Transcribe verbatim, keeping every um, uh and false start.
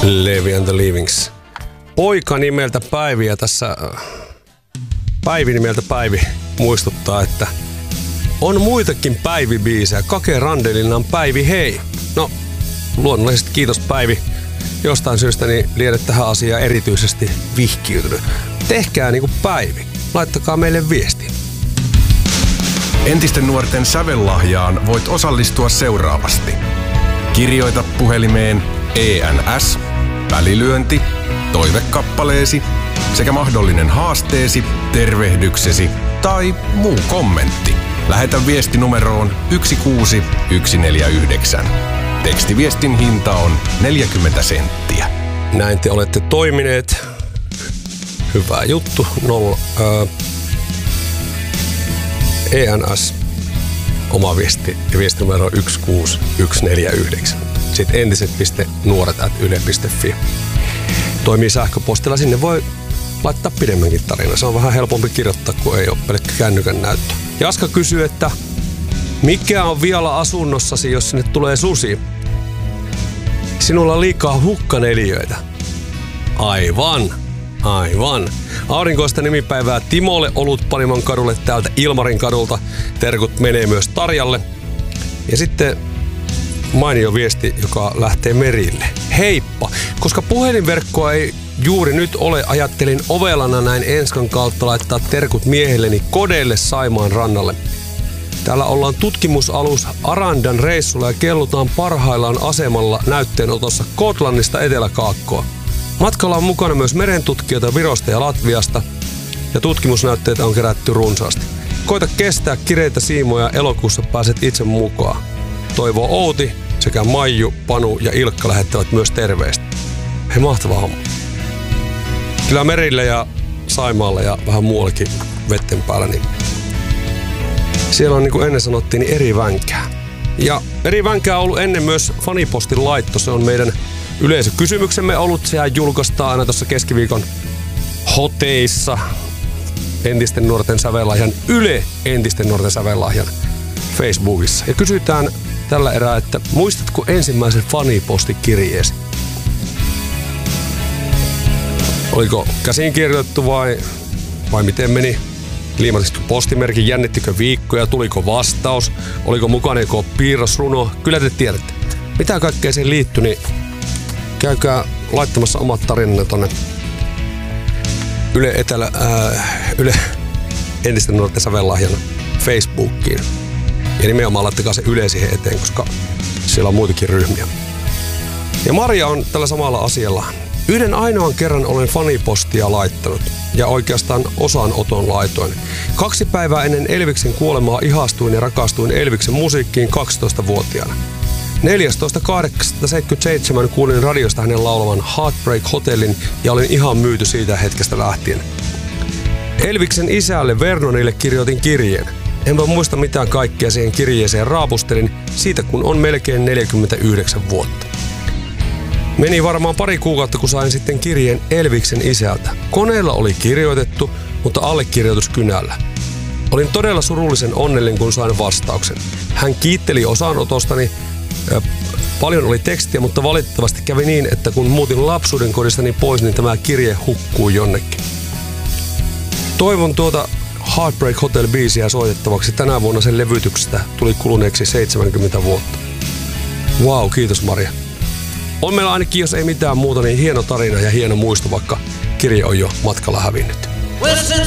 Levi and the Leavings. Poika nimeltä Päivi ja tässä Päivi nimeltä Päivi muistuttaa, että on muitakin Päivi-biisejä. Kake Randelina on Päivi hei. No, luonnollisesti kiitos Päivi. Jostain syystä niin lienet tähän asiaan erityisesti vihkiytynyt. Tehkää niinku Päivi. Laittakaa meille viesti. Entisten nuorten sävellahjaan voit osallistua seuraavasti. Kirjoita puhelimeen E N S, välilyönti, toivekappaleesi sekä mahdollinen haasteesi, tervehdyksesi tai muu kommentti. Lähetä viesti numeroon yksi kuusi yksi neljä yhdeksän. Tekstiviestin hinta on neljäkymmentä senttiä. Näin te olette toimineet. Hyvä juttu. Nolla, ää, E N S. Oma viesti ja viestinumero yksi kuusi yksi neljä yhdeksän. Sitten entiset.nuoret at yle piste fi. Toimii sähköpostilla. Sinne voi laittaa pidemmänkin tarina. Se on vähän helpompi kirjoittaa, kun ei ole pelkkä kännykän näyttö. Jaska kysyy, että mikä on vielä asunnossasi, jos sinne tulee susi? Sinulla on liikaa hukkaneliöitä. Aivan, aivan. Aurinkoista nimipäivää Timolle Olutpanimon kadulle täältä Ilmarin kadulta. Terkut menee myös Tarjalle. Ja sitten mainio viesti, joka lähtee Merille. Heippa! Koska puhelinverkkoa ei juuri nyt ole, ajattelin ovelana näin Enskan kautta laittaa terkut miehelleni Kodeille Saimaan rannalle. Täällä ollaan tutkimusalus Arandan reissulla ja kellutaan parhaillaan asemalla näytteenotossa Kotlannista Etelä-Kaakkoa. Matkalla on mukana myös merentutkijoita Virosta ja Latviasta ja tutkimusnäytteitä on kerätty runsaasti. Koita kestää kireitä siimoja, elokuussa pääset itse mukaan. Toivo Outi sekä Maiju, Panu ja Ilkka lähettävät myös terveistä. Hei, mahtava homma. Kyllä Merille ja Saimaalle ja vähän muuallekin vetten päällä, niin siellä on, niin kuin ennen sanottiin, niin eri vänkää. Ja eri vänkää on ollut ennen myös fanipostin laitto. Se on meidän yleisökysymyksemme ollut. Sehän julkaistaan aina tuossa keskiviikon hoteissa entisten nuorten sävellahjan Yle entisten nuorten sävellahjan Facebookissa. Ja kysytään tällä erää, että muistatko ensimmäisen fanipostikirjeesi? Oliko käsin kirjoitettu vai, vai miten meni? Liimatitko postimerkin, jännittikö viikkoja, tuliko vastaus, oliko mukana joko piirrosruno? Kyllä te tiedätte. Mitä kaikkea siihen liittyy, niin käykää laittamassa omat tarinanne tonne Yle, Etelä, ää, Yle entisten nuorten sävellahjan Facebookiin. Ja nimenomaan laittakaa se Yle siihen eteen, koska siellä on muitakin ryhmiä. Ja Maria on tällä samalla asialla. Yhden ainoan kerran olen fanipostia laittanut ja oikeastaan osanoton laitoin. Kaksi päivää ennen Elviksen kuolemaa ihastuin ja rakastuin Elviksen musiikkiin kaksitoistavuotiaana. neljästoista kahdeksatta seitsemänkymmentäseitsemän kuulin radiosta hänen laulavan Heartbreak Hotelin ja olin ihan myyty siitä hetkestä lähtien. Elviksen isälle Vernonille kirjoitin kirjeen. Enpä muista mitään kaikkea siihen kirjeeseen raapustelin siitä, kun on melkein neljäkymmentäyhdeksän vuotta. Meni varmaan pari kuukautta, kun sain sitten kirjeen Elviksen isältä. Koneella oli kirjoitettu, mutta allekirjoitus kynällä. Olin todella surullisen onnellinen, kun sain vastauksen. Hän kiitteli osanotostani. Paljon oli tekstiä, mutta valitettavasti kävi niin, että kun muutin lapsuuden kodistani pois, niin tämä kirje hukkuu jonnekin. Toivon tuota Heartbreak Hotel-biisiä soitettavaksi. Tänä vuonna sen levytyksestä tuli kuluneeksi seitsemänkymmentä vuotta. Vau, wow, kiitos Maria. On meillä ainakin, jos ei mitään muuta, niin hieno tarina ja hieno muisto, vaikka kirje on jo matkalla hävinnyt.